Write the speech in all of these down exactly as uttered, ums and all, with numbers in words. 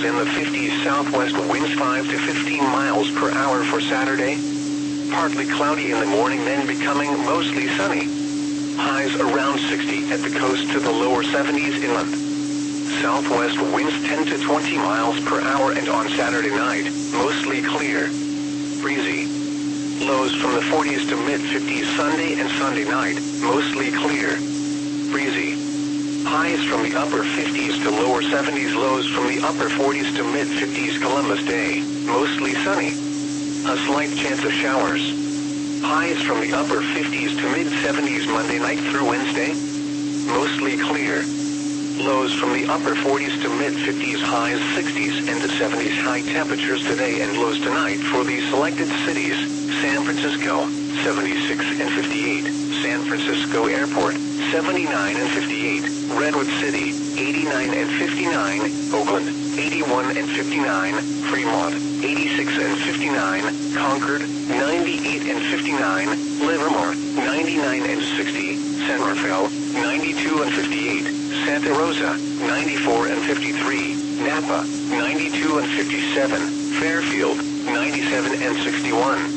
lows in the fifties, southwest winds five to fifteen miles per hour for Saturday. Partly cloudy in the morning, then becoming mostly sunny. Highs around sixty at the coast to the lower seventies inland. Southwest winds ten to twenty miles per hour, and on Saturday night, mostly clear. Breezy. Lows from the forties to mid-fifties Sunday and Sunday night, mostly clear. Breezy. Highs from the upper fifties to lower seventies, lows from the upper forties to mid-fifties Columbus Day, mostly sunny. A slight chance of showers. Highs from the upper fifties to mid-seventies Monday night through Wednesday, mostly clear. Lows from the upper forties to mid-fifties, highs sixties and seventies. High temperatures today and lows tonight for the selected cities: San Francisco, seventy-six and fifty-eight, San Francisco Airport, seventy-nine and fifty-eight, Redwood City, eighty-nine and fifty-nine, Oakland, eighty-one and fifty-nine, Fremont, eighty-six and fifty-nine, Concord, ninety-eight and fifty-nine, Livermore, ninety-nine and sixty, San Rafael, ninety-two and fifty-eight, Santa Rosa, ninety-four and fifty-three, Napa, ninety-two and fifty-seven, Fairfield, ninety-seven and sixty-one.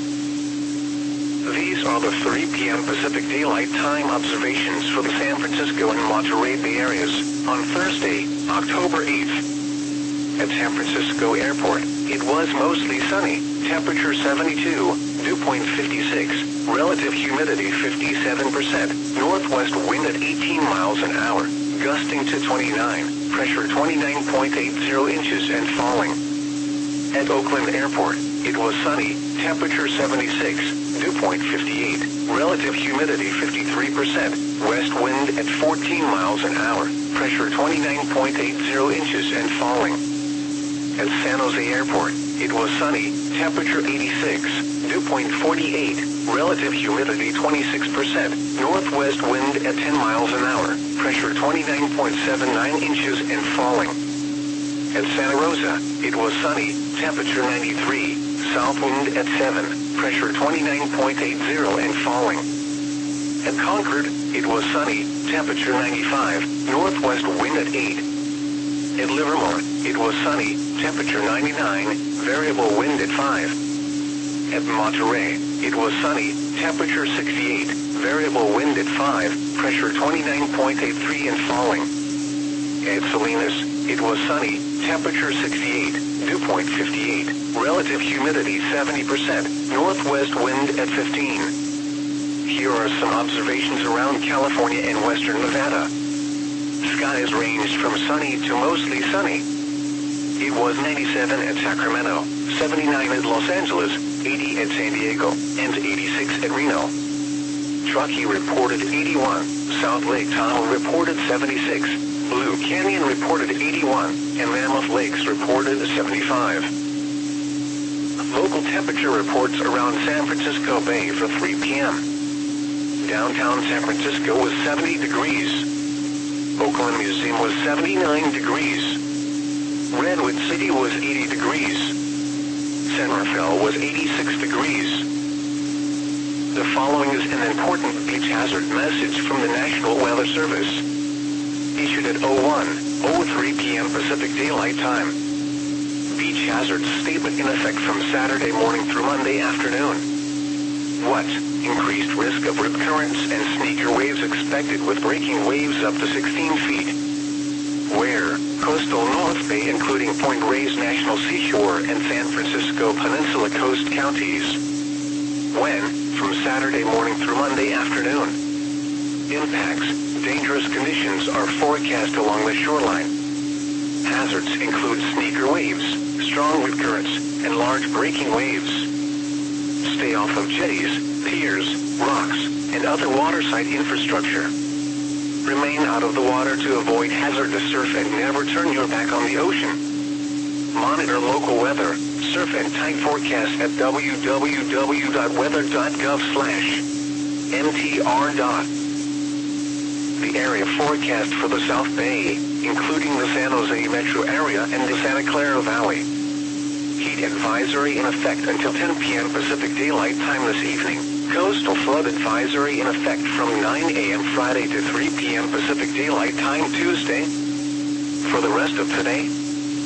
These are the three p m Pacific Daylight Time observations for the San Francisco and Monterey Bay areas on Thursday, October eighth. At San Francisco Airport, it was mostly sunny, temperature seventy-two, dew point fifty-six, relative humidity fifty-seven percent, northwest wind at eighteen miles an hour, gusting to twenty-nine, pressure twenty-nine point eight zero inches and falling. At Oakland Airport, it was sunny, temperature seventy-six, dew point fifty-eight, relative humidity fifty-three percent, west wind at fourteen miles an hour, pressure twenty-nine point eight zero inches and falling. At San Jose Airport, it was sunny, temperature eighty-six, dew point forty-eight, relative humidity twenty-six percent, northwest wind at ten miles an hour, pressure twenty-nine point seven nine inches and falling. At Santa Rosa, it was sunny, temperature ninety-three, south wind at seven, pressure twenty-nine point eight zero and falling. At Concord, it was sunny, temperature ninety-five, northwest wind at eight. At Livermore, it was sunny, temperature ninety-nine, variable wind at five. At Monterey, it was sunny, temperature sixty-eight, variable wind at five, pressure twenty-nine point eight three and falling. At Salinas, it was sunny, temperature sixty-eight, dew point fifty-eight, relative humidity seventy percent, northwest wind at fifteen. Here are some observations around California and western Nevada. Skies ranged from sunny to mostly sunny. It was ninety-seven at Sacramento, seventy-nine at Los Angeles, eighty at San Diego, and eighty-six at Reno. Truckee reported eighty-one, South Lake Tahoe reported seventy-six, Blue Canyon reported eighty-one, and Mammoth Lakes reported seventy-five. Local temperature reports around San Francisco Bay for three p m Downtown San Francisco was seventy degrees. Oakland Museum was seventy-nine degrees. Redwood City was eighty degrees. San Rafael was eighty-six degrees. The following is an important beach hazard message from the National Weather Service. Issued at oh one oh three p m Pacific Daylight Time. Beach hazard statement in effect from Saturday morning through Monday afternoon. What? Increased risk of rip currents and sneaker waves expected with breaking waves up to sixteen feet. Where? Coastal North Bay including Point Reyes National Seashore and San Francisco Peninsula Coast counties. When? From Saturday morning through Monday afternoon. Impacts. Dangerous conditions are forecast along the shoreline. Hazards include sneaker waves, strong rip currents, and large breaking waves. Stay off of jetties, piers, rocks, and other waterside infrastructure. Remain out of the water to avoid hazardous surf and never turn your back on the ocean. Monitor local weather, surf and tide forecast at w w w dot weather dot gov slash m t r. The area forecast for the South Bay, including the San Jose metro area and the Santa Clara Valley. Heat advisory in effect until ten p m Pacific Daylight Time this evening. Coastal flood advisory in effect from nine a m Friday to three p m Pacific Daylight Time Tuesday. For the rest of today,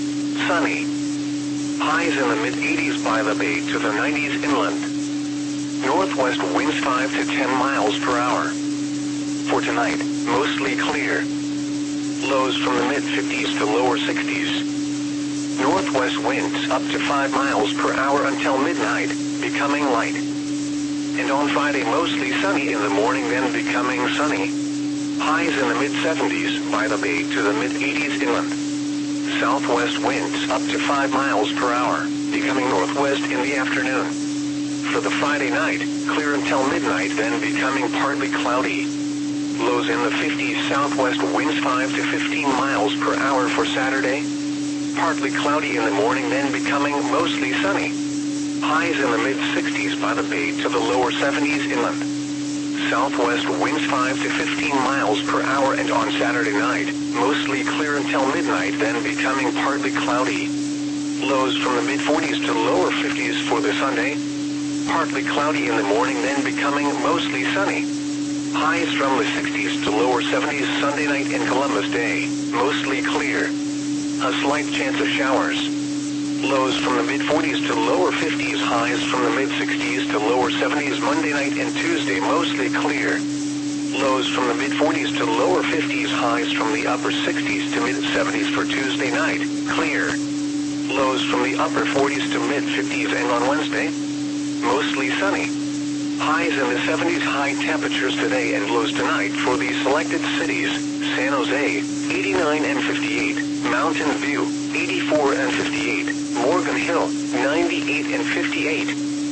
sunny. Highs in the mid eighties by the bay to the nineties inland. Northwest winds five to ten miles per hour. For tonight, mostly clear. Lows from the mid fifties to lower sixties. Northwest winds up to five miles per hour until midnight, becoming light. And on Friday, mostly sunny in the morning, then becoming sunny. Highs in the mid seventies by the bay to the mid eighties inland. Southwest winds up to five miles per hour, becoming northwest in the afternoon. For the Friday night, clear until midnight, then becoming partly cloudy. Lows in the fifties, southwest winds five to fifteen miles per hour for Saturday. Partly cloudy in the morning, then becoming mostly sunny. Highs in the mid sixties by the bay to the lower seventies inland. Southwest winds five to fifteen miles per hour, and on Saturday night, mostly clear until midnight, then becoming partly cloudy. Lows from the mid forties to lower fifties for the Sunday. Partly cloudy in the morning, then becoming mostly sunny. Highs from the sixties to lower seventies Sunday night and Columbus Day, mostly clear. A slight chance of showers. Lows from the mid forties to lower fifties, highs from the mid sixties to lower seventies Monday night and Tuesday, mostly clear. Lows from the mid forties to lower fifties, highs from the upper sixties to mid seventies for Tuesday night, clear. Lows from the upper forties to mid fifties, and on Wednesday, mostly sunny. Highs in the seventies, high temperatures today and lows tonight for the selected cities: San Jose, eighty-nine and fifty-eight, Mountain View, eighty-four and fifty-eight, Morgan Hill, ninety-eight and fifty-eight.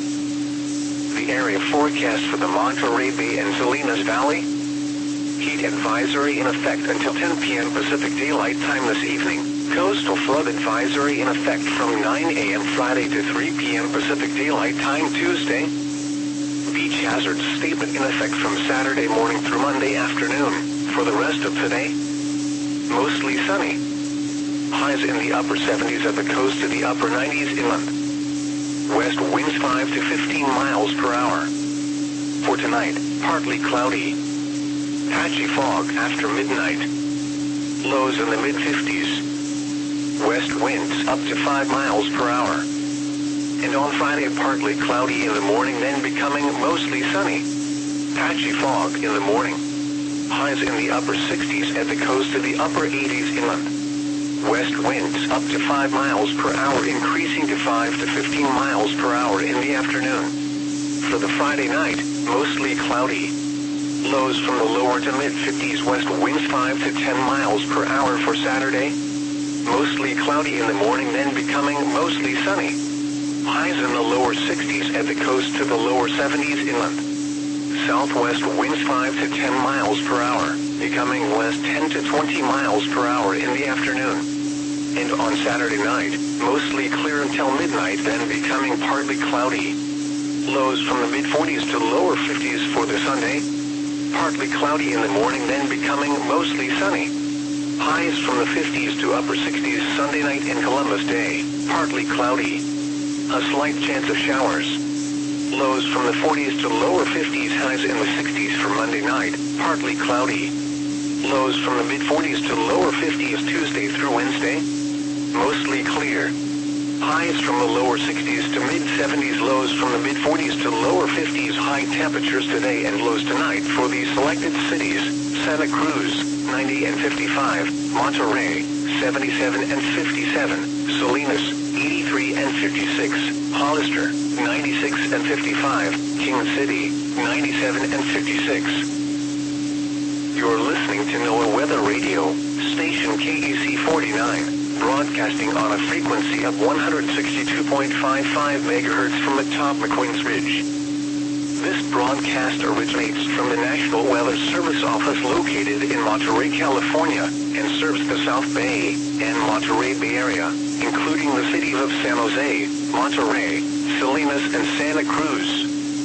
The area forecast for the Monterey Bay and Salinas Valley. Heat advisory in effect until ten p m Pacific Daylight Time this evening. Coastal flood advisory in effect from nine a m Friday to three p m Pacific Daylight Time Tuesday. Beach hazard statement in effect from Saturday morning through Monday afternoon. For the rest of today, mostly sunny. Highs in the upper seventies at the coast to the upper nineties inland. West winds five to fifteen miles per hour. For tonight, partly cloudy. Patchy fog after midnight. Lows in the mid fifties. West winds up to five miles per hour. And on Friday, partly cloudy in the morning, then becoming mostly sunny. Patchy fog in the morning. Highs in the upper sixties at the coast to the upper eighties inland. West winds up to five miles per hour, increasing to five to fifteen miles per hour in the afternoon. For the Friday night, mostly cloudy. Lows from the lower to mid fifties, west winds five to ten miles per hour for Saturday. Mostly cloudy in the morning, then becoming mostly sunny. Highs in the lower sixties at the coast to the lower seventies inland. Southwest winds five to ten miles per hour, becoming west ten to twenty miles per hour in the afternoon. And on Saturday night, mostly clear until midnight, then becoming partly cloudy. Lows from the mid forties to lower fifties for the Sunday. Partly cloudy in the morning, then becoming mostly sunny. Highs from the fifties to upper sixties Sunday night and Columbus Day, partly cloudy. A slight chance of showers. Lows from the forties to lower fifties, highs in the sixties for Monday night, partly cloudy. Lows from the mid forties to lower fifties Tuesday through Wednesday, mostly clear. Highs from the lower sixties to mid seventies, lows from the mid forties to lower fifties, high temperatures today and lows tonight for the selected cities: Santa Cruz, ninety and fifty-five, Monterey, seventy-seven and fifty-seven, Salinas, eighty-three and fifty-six, Hollister, ninety-six and fifty-five, King City, ninety-seven and fifty-six. You're listening to NOAA Weather Radio, station K E C forty-nine, broadcasting on a frequency of one hundred sixty-two point five five megahertz from atop McQueen's Ridge. This broadcast originates from the National Weather Service office located in Monterey, California, and serves the South Bay and Monterey Bay Area, including the cities of San Jose, Monterey, Salinas, and Santa Cruz.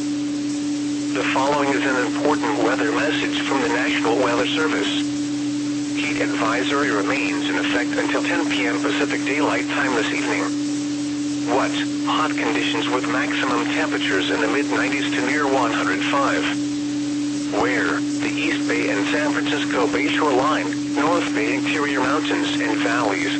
The following is an important weather message from the National Weather Service. Heat advisory remains in effect until ten p m Pacific Daylight Time this evening. What? Hot conditions with maximum temperatures in the mid nineties to near one hundred five. Where? The East Bay and San Francisco Bayshore line, North Bay interior mountains and valleys,